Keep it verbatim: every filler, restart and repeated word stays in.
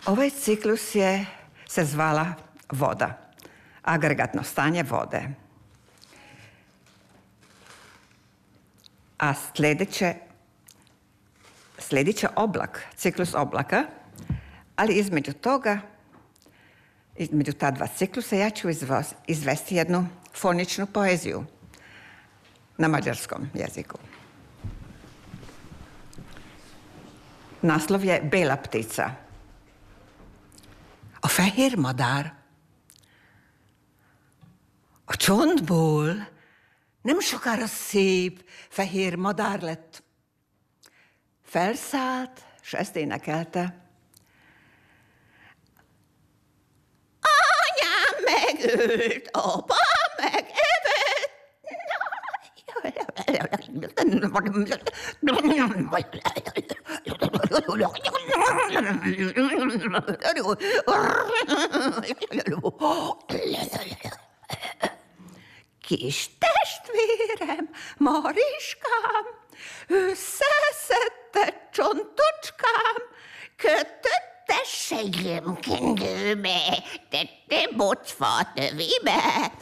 Ovaj ciklus je, se zvala voda, agregatno stanje vode. A sljedeće, sljedeće oblak, ciklus oblaka, ali između toga, između ta dva ciklusa, ja ću izvesti jednu foničnu poeziju na mađarskom jeziku. Naslov je Bela ptica. A fehér madár a csontból nem sokára szép fehér madár lett. Felszállt, s ezt énekelte. Anyám megölt, apa megevett. Kis testvérem, Mariskám, összeszedte csontocskám, kötötte sejlem kendőbe, tette bocfa tövébe.